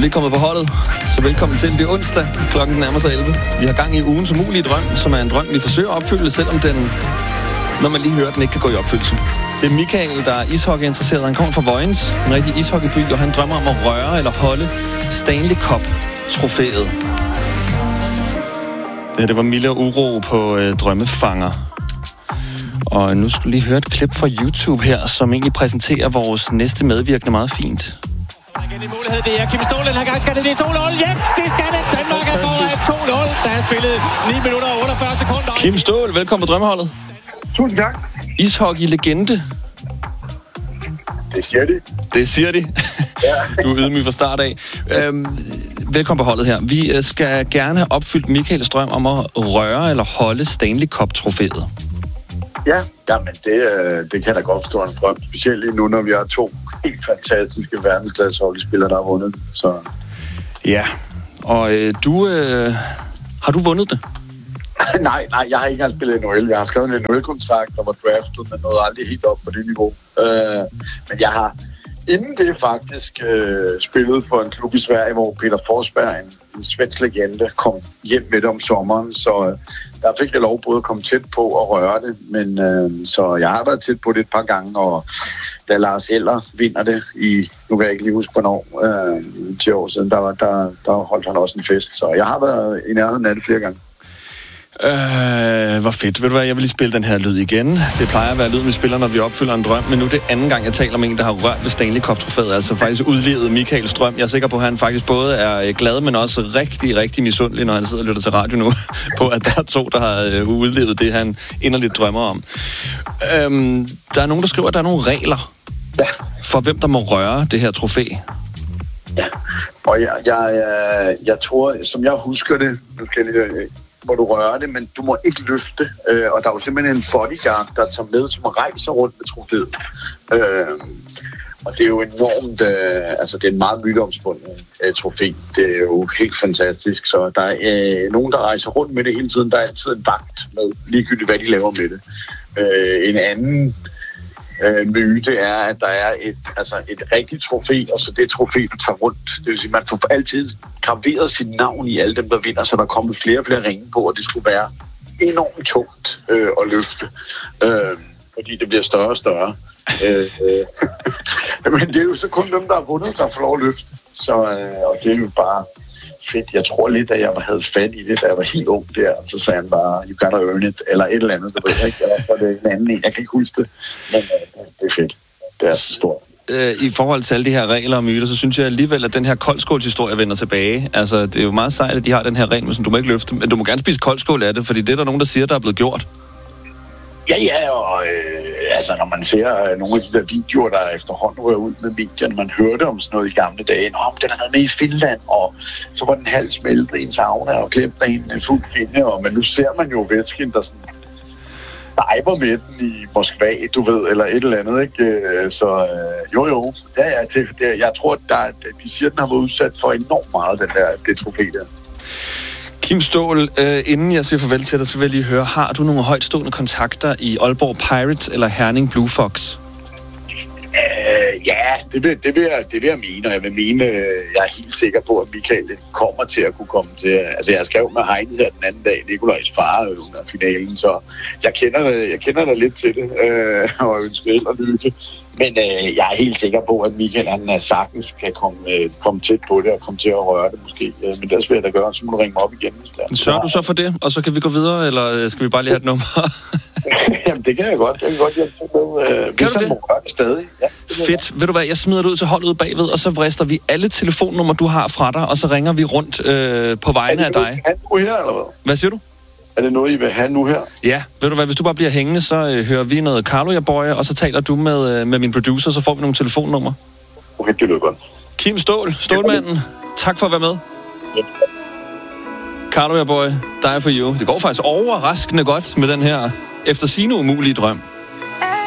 lige kommet på holdet, så velkommen til. Det er onsdag, klokken nærmer sig 11. Vi har gang i ugens umulige drøm, som er en drøm, vi forsøger at opfylde, selvom den, når man lige hører den, ikke kan gå i opfyldelse. Det er Michael, der er ishockey-interesseret. Han kommer fra Vojens, en rigtig ishockeyby, og han drømmer om at røre eller holde Stanley Cup-trofæet. Det var Mille og Uro på Drømmefanger. Og nu skal vi lige høre et klip fra YouTube her, som egentlig præsenterer vores næste medvirkende meget fint. Det er Kim Ståhl, den her gang skal det 2-0. Jeps, det skal det. Danmark er foran 2-0. Der er spillet 9 minutter og 48 sekunder. Kim Ståhl, velkommen på Drømmeholdet. Tusind tak. Ishockey-legende. Det siger de. Det siger de. Ja. Du er ydmyg fra start af. Velkommen på holdet her. Vi skal gerne have opfyldt Michaels drøm om at røre eller holde Stanley Cup-trofæet. Ja, jamen det kan da godt stå en drøm. Specielt lige nu, når vi har 2 helt fantastiske verdensklasse-hockeyspillere, der har vundet. Så. Ja, og har du vundet det? Nej, jeg har ikke engang spillet NHL. Jeg har skrevet en NHL-kontrakt, der var draftet, men nåede aldrig helt op på det niveau. Men jeg har inden det faktisk spillet for en klub i Sverige, hvor Peter Forsberg, en svensk legende, kom hjem med det om sommeren, så der fik jeg lov både at komme tæt på og røre det, men så jeg har været tæt på det et par gange, og da Lars Eller vinder det nu kan jeg ikke lige huske hvornår, 10 år siden, der holdt han også en fest, så jeg har været i nærheden af det flere gange. Hvor fedt. Ved du hvad, jeg vil lige spille den her lyd igen. Det plejer at være lyden, vi spiller, når vi opfylder en drøm, men nu er det anden gang, jeg taler om en, der har rørt ved Stanley Cup-trofæet, altså faktisk udlevet Michaels drøm. Jeg er sikker på, at han faktisk både er glad, men også rigtig, rigtig misundelig, når han sidder og lytter til radio nu, på at der er 2, der har udlevet det, han inderligt drømmer om. Der er nogen, der skriver, at der er nogle regler for, hvem der må røre det her trofæ. Ja, og jeg tror, som jeg husker det, hvor du rører det, men du må ikke løfte. Og der er jo simpelthen en bodyguard, der tager med, som rejser rundt med trofæet. Og det er jo enormt, det er en meget myteomspundet trofæ. Det er jo helt fantastisk. Så der er nogen, der rejser rundt med det hele tiden. Der er altid en vagt med, ligegyldigt hvad de laver med det. En anden myte er, at der er et rigtigt trofæ, og så det trofæ, der tager rundt. Det vil sige, man får altid graveret sit navn i alle dem, der vinder, så der kommer flere og flere ringe på, og det skulle være enormt tungt at løfte, fordi det bliver større og større. Men det er jo så kun dem, der har vundet, der får lov at løfte. Så, og det er jo bare fedt. Jeg tror lidt, at jeg havde fat i det, da jeg var helt ung der, og så sagde han bare, you gotta earn it, eller et eller andet, det ved jeg ikke. Eller det er en anden en, jeg kan ikke huske det, men det er fedt. Det er så stort. I forhold til alle de her regler og myter, så synes jeg alligevel, at den her koldskålshistorie vender tilbage. Altså, det er jo meget sejt, at de har den her regel, som du må ikke løfte, men du må gerne spise koldskål af det, fordi det er der nogen, der siger, der er blevet gjort. Ja, og når man ser nogle af de der videoer, der efterhånden rører ud med medierne, man hørte om sådan noget i gamle dage, den har været med i Finland, og så var den halv smeltet i en sauna og glemt af en fuld finde, men nu ser man jo Ovechkin, der sådan diver med den i Moskva, du ved, eller et eller andet, ikke? Så jo. Ja, jeg tror, de siger, den har været udsat for enormt meget, det trofæ der. Kim Ståhl, inden jeg siger farvel til dig, så vil jeg lige høre, har du nogle højtstående kontakter i Aalborg Pirates eller Herning Blue Fox? Ja, det vil jeg mene, og jeg vil mene, jeg er helt sikker på, at Michael kommer til at kunne komme til. Altså, jeg skrev med Heinz her den anden dag, Nikolajs far under finalen, så jeg kender da lidt til det, og ønsker held og lykke. Men jeg er helt sikker på, at Michael han sagtens kan komme tæt på det og komme til at røre det måske. Men det vil jeg da gøre, så må du ringe mig op igen. Sørger du så for det, og så kan vi gå videre, eller skal vi bare lige have et nummer? Jamen, det kan jeg godt. Jeg kan godt hjælpe med. Hvis han må gøre det stadig. Ja, det fedt. Ved du hvad, jeg smider det ud til holdet ud bagved, og så vrister vi alle telefonnummer, du har fra dig, og så ringer vi rundt på vegne af dig. Er det nu her, eller hvad? Hvad siger du? Er det noget, I vil have nu her? Ja, ved du hvad, hvis du bare bliver hængende, så hører vi noget Carlo, jeg bøjer, og så taler du med min producer, så får vi nogle telefonnummer. Okay, det lyder godt. Kim Stålmanden, tak for at være med. Ja. Carlo, jeg bøjer, die for you. Det går faktisk overraskende godt med den her efter sigende umulige drøm.